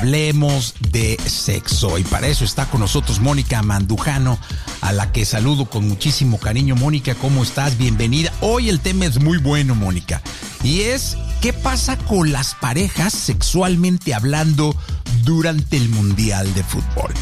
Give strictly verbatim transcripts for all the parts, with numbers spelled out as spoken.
hablemos de sexo. Y para eso está con nosotros Mónica Mandujano, a la que saludo con muchísimo cariño. Mónica, ¿cómo estás? Bienvenida. Hoy el tema es muy bueno, Mónica, y es ¿qué pasa con las parejas sexualmente hablando durante el Mundial de Fútbol?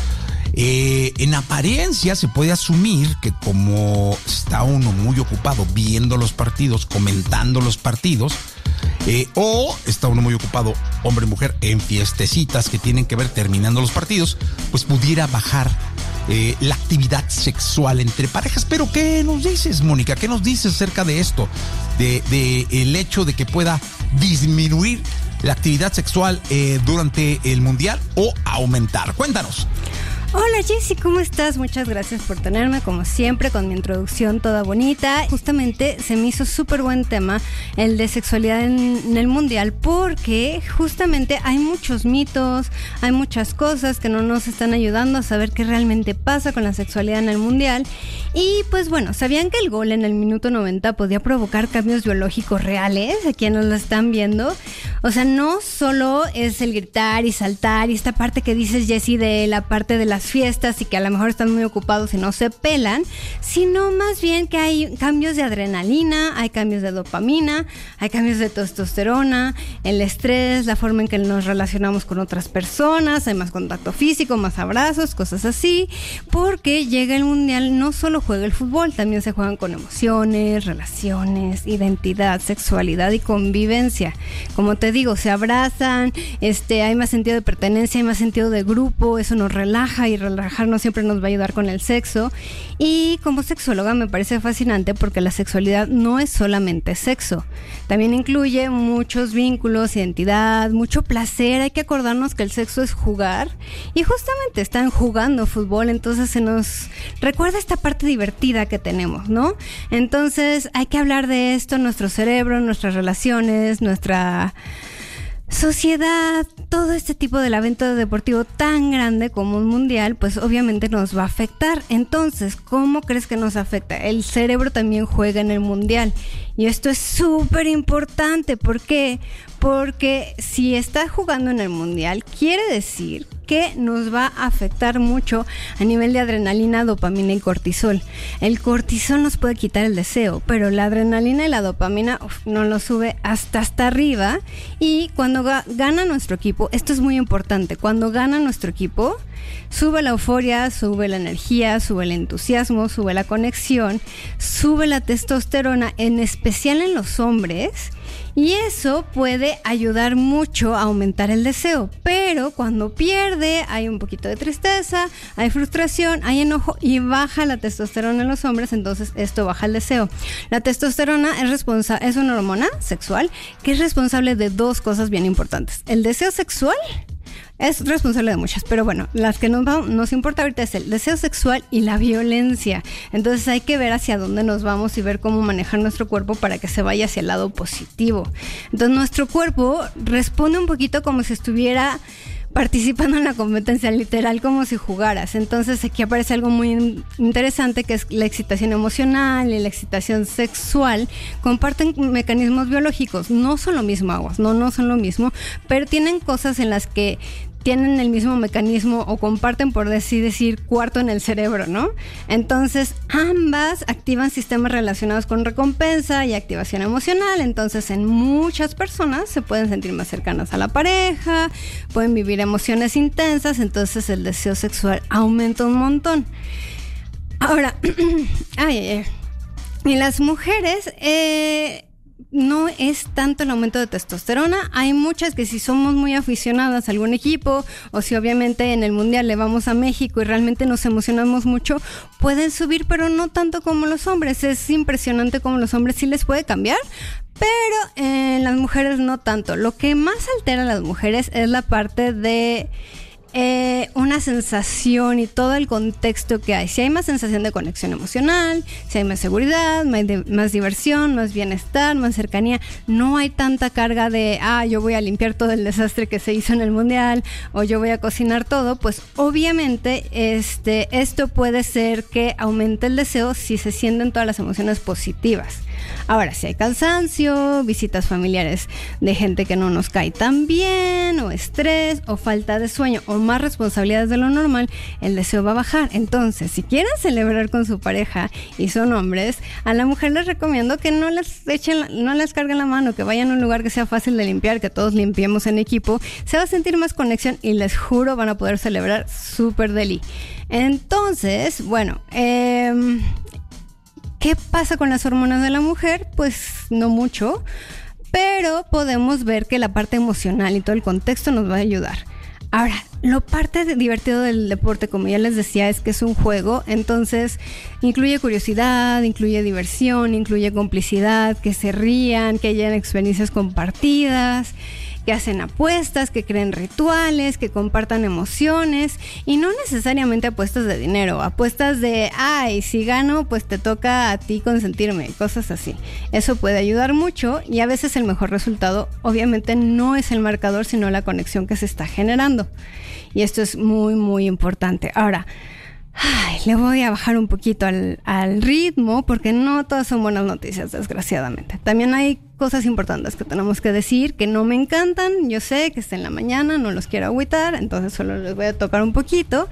Eh, en apariencia se puede asumir que como está uno muy ocupado viendo los partidos, comentando los partidos, eh, o está uno muy ocupado, hombre y mujer, en fiestecitas que tienen que ver terminando los partidos, pues pudiera bajar eh, la actividad sexual entre parejas. Pero ¿qué nos dices, Mónica? ¿Qué nos dices acerca de esto? De, de el hecho de que pueda disminuir la actividad sexual eh, durante el Mundial o aumentar. Cuéntanos. Hola Jessy, ¿cómo estás? Muchas gracias por tenerme, como siempre, con mi introducción toda bonita. Justamente se me hizo súper buen tema el de sexualidad en, en el Mundial, porque justamente hay muchos mitos, hay muchas cosas que no nos están ayudando a saber qué realmente pasa con la sexualidad en el Mundial. Y pues bueno, ¿sabían que el gol en el minuto noventa podía provocar cambios biológicos reales a quienes lo están viendo? O sea, no solo es el gritar y saltar y esta parte que dices, Jessy, de la parte de las fiestas y que a lo mejor están muy ocupados y no se pelan, sino más bien que hay cambios de adrenalina, hay cambios de dopamina, hay cambios de testosterona, el estrés, la forma en que nos relacionamos con otras personas, hay más contacto físico, más abrazos, cosas así, porque llega el Mundial, no solo juega el fútbol, también se juegan con emociones, relaciones, identidad, sexualidad y convivencia. Como te digo, se abrazan, este, hay más sentido de pertenencia, hay más sentido de grupo, eso nos relaja y relajarnos siempre nos va a ayudar con el sexo. Y como sexóloga me parece fascinante porque la sexualidad no es solamente sexo, también incluye muchos vínculos, identidad, mucho placer. Hay que acordarnos que el sexo es jugar y justamente están jugando fútbol, entonces se nos recuerda esta parte divertida que tenemos, ¿no? Entonces hay que hablar de esto, nuestro cerebro, nuestras relaciones, nuestra sociedad, todo este tipo del evento deportivo tan grande como un mundial, pues obviamente nos va a afectar. Entonces, ¿cómo crees que nos afecta? El cerebro también juega en el mundial y esto es súper importante. ¿Por qué? Porque si está jugando en el mundial, quiere decir que nos va a afectar mucho a nivel de adrenalina, dopamina y cortisol. El cortisol nos puede quitar el deseo, pero la adrenalina y la dopamina uf, nos lo sube hasta hasta arriba. Y cuando ga- gana nuestro equipo, esto es muy importante, cuando gana nuestro equipo, sube la euforia, sube la energía, sube el entusiasmo, sube la conexión, sube la testosterona, en especial en los hombres. Y eso puede ayudar mucho a aumentar el deseo, pero cuando pierde hay un poquito de tristeza, hay frustración, hay enojo y baja la testosterona en los hombres, entonces esto baja el deseo. La testosterona es, responsa- es una hormona sexual que es responsable de dos cosas bien importantes: el deseo sexual. Es responsable de muchas, pero bueno, las que nos, va, nos importa ahorita es el deseo sexual y la violencia. Entonces hay que ver hacia dónde nos vamos y ver cómo manejar nuestro cuerpo para que se vaya hacia el lado positivo. Entonces nuestro cuerpo responde un poquito como si estuviera participando en la competencia, literal como si jugaras. Entonces aquí aparece algo muy interesante, que es la excitación emocional y la excitación sexual. Comparten mecanismos biológicos, no son lo mismo, aguas, no, no son lo mismo, pero tienen cosas en las que tienen el mismo mecanismo o comparten, por así decir, cuarto en el cerebro, ¿no? Entonces, ambas activan sistemas relacionados con recompensa y activación emocional. Entonces, en muchas personas se pueden sentir más cercanas a la pareja, pueden vivir emociones intensas, entonces el deseo sexual aumenta un montón. Ahora, ay, ay, ay. Y las mujeres, eh... no es tanto el aumento de testosterona. Hay muchas que si somos muy aficionadas a algún equipo o si obviamente en el mundial le vamos a México y realmente nos emocionamos mucho, pueden subir, pero no tanto como los hombres. Es impresionante como los hombres sí les puede cambiar, pero en las mujeres no tanto. Lo que más altera a las mujeres es la parte de eh, una sensación y todo el contexto que hay. Si hay más sensación de conexión emocional, si hay más seguridad, más, de, más diversión, más bienestar, más cercanía, no hay tanta carga de, ah, yo voy a limpiar todo el desastre que se hizo en el mundial o yo voy a cocinar todo, pues obviamente este, esto puede ser que aumente el deseo si se sienten todas las emociones positivas. Ahora, si hay cansancio, visitas familiares de gente que no nos cae tan bien, o estrés, o falta de sueño, o más responsabilidades de lo normal, el deseo va a bajar. Entonces, si quieren celebrar con su pareja y son hombres, a la mujer les recomiendo que no les echen, no les carguen la mano, que vayan a un lugar que sea fácil de limpiar, que todos limpiemos en equipo. Se va a sentir más conexión y les juro van a poder celebrar súper deli. Entonces, bueno, eh... ¿qué pasa con las hormonas de la mujer? Pues no mucho, pero podemos ver que la parte emocional y todo el contexto nos va a ayudar. Ahora, lo parte de divertido del deporte, como ya les decía, es que es un juego, entonces incluye curiosidad, incluye diversión, incluye complicidad, que se rían, que hayan experiencias compartidas, que hacen apuestas, que creen rituales, que compartan emociones y no necesariamente apuestas de dinero, apuestas de, ay, si gano, pues te toca a ti consentirme, cosas así. Eso puede ayudar mucho y a veces el mejor resultado obviamente no es el marcador, sino la conexión que se está generando. Y esto es muy, muy importante. Ahora, ay, le voy a bajar un poquito al, al ritmo porque no todas son buenas noticias, desgraciadamente. También hay cosas importantes que tenemos que decir que no me encantan. Yo sé que está en la mañana, no los quiero agüitar, entonces solo les voy a tocar un poquito.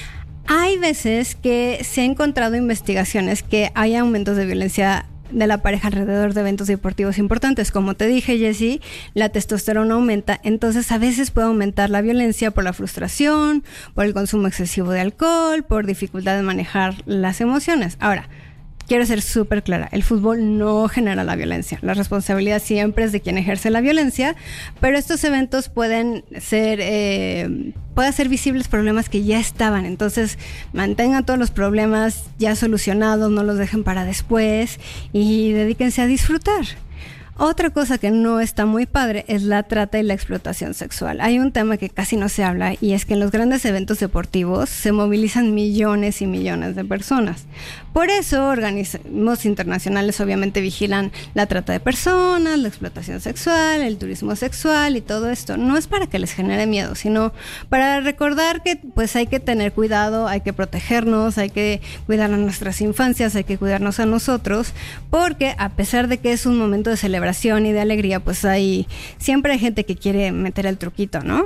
Hay veces que se ha encontrado investigaciones que hay aumentos de violencia de la pareja alrededor de eventos deportivos importantes. Como te dije, Jessie, la testosterona aumenta, entonces a veces puede aumentar la violencia por la frustración, por el consumo excesivo de alcohol, por dificultad de manejar las emociones. Ahora, quiero ser súper clara, el fútbol no genera la violencia, la responsabilidad siempre es de quien ejerce la violencia, pero estos eventos pueden ser, eh, pueden hacer visibles problemas que ya estaban, entonces mantengan todos los problemas ya solucionados, no los dejen para después y dedíquense a disfrutar. Otra cosa que no está muy padre es la trata y la explotación sexual. Hay un tema que casi no se habla y es que en los grandes eventos deportivos se movilizan millones y millones de personas. Por eso organismos internacionales obviamente vigilan la trata de personas, la explotación sexual, el turismo sexual y todo esto. No es para que les genere miedo, sino para recordar que pues hay que tener cuidado, hay que protegernos, hay que cuidar a nuestras infancias, hay que cuidarnos a nosotros, porque a pesar de que es un momento de celebración y de alegría, pues hay siempre hay gente que quiere meter el truquito, ¿no?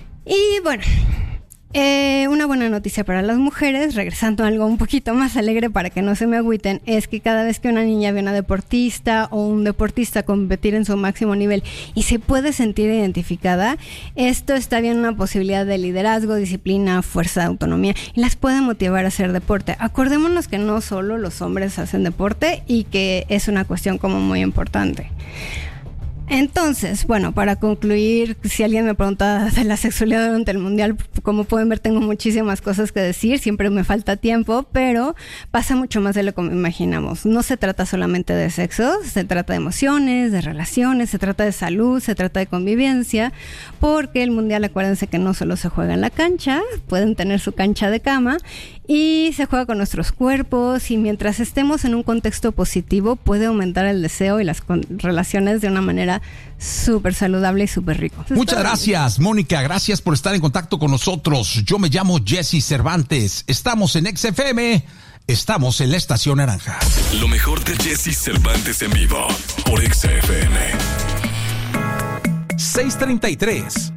Y bueno, eh, una buena noticia para las mujeres, regresando a algo un poquito más alegre para que no se me agüiten, es que cada vez que una niña ve a una deportista o un deportista competir en su máximo nivel y se puede sentir identificada, esto está bien una posibilidad de liderazgo, disciplina, fuerza, autonomía y las puede motivar a hacer deporte. Acordémonos que no solo los hombres hacen deporte y que es una cuestión como muy importante. Entonces, bueno, para concluir, si alguien me pregunta de la sexualidad durante el mundial, como pueden ver tengo muchísimas cosas que decir, siempre me falta tiempo, pero pasa mucho más de lo que imaginamos. No se trata solamente de sexo, se trata de emociones, de relaciones, se trata de salud, se trata de convivencia, porque el mundial, acuérdense que no solo se juega en la cancha, pueden tener su cancha de cama y se juega con nuestros cuerpos y mientras estemos en un contexto positivo puede aumentar el deseo y las con- relaciones de una manera súper saludable y súper rico. Muchas gracias, Mónica. Gracias por estar en contacto con nosotros. Yo me llamo Jessie Cervantes. Estamos en X F M. Estamos en la Estación Naranja. Lo mejor de Jessie Cervantes en vivo por X F M. seis treinta y tres.